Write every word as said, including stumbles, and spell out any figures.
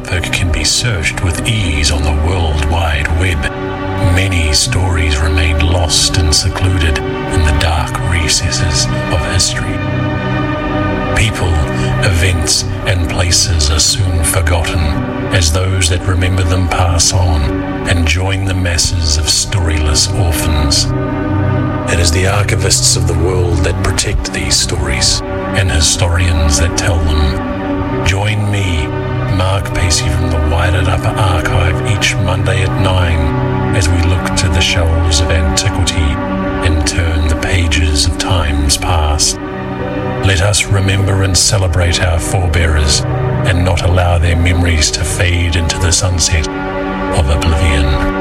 topic can be searched with ease on the World Wide Web, many stories remain lost and secluded in the dark recesses of history. People, events, and places are soon forgotten as those that remember them pass on and join the masses of storyless orphans. It is the archivists of the world that protect these stories and historians that tell them. Join me, Mark Pacey from the Wired Upper Archive each Monday at nine as we look to the shelves of antiquity and turn the pages of times past. Let us remember and celebrate our forebearers and not allow their memories to fade into the sunset of oblivion.